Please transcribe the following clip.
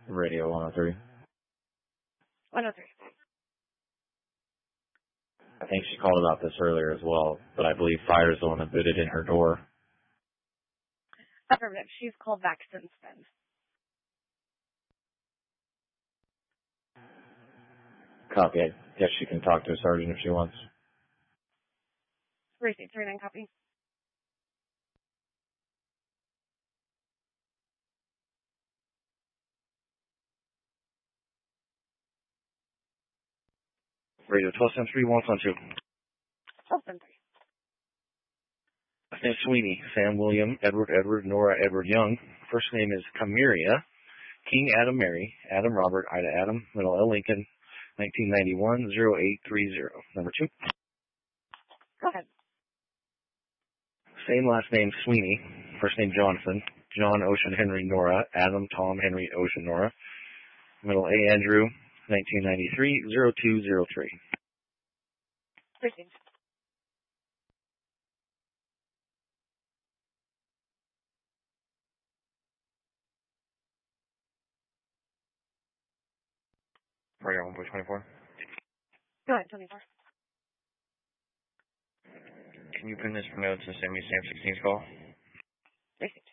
Radio 103. 103. I think she called about this earlier as well, but I believe fire is the one that booted in her door. Affirmative. She's called back since then. Copy. I guess she can talk to a sergeant if she wants. Receipt 39 copy. Radio 1273 112. 1273. Last name Sweeney, Sam William, Edward, Nora Edward Young. First name is Camiria, King Adam Mary, Adam Robert, Ida Adam, middle L Lincoln, 1991-0830. Number 2. Go ahead. Same last name Sweeney, first name Jonathan, John Ocean Henry Nora, Adam Tom Henry Ocean Nora, middle A Andrew, 1993-0203. Receipt. Radio 1.24. Go ahead, 24. Can you pin this for notes and send me Sam 16's call? Receipt.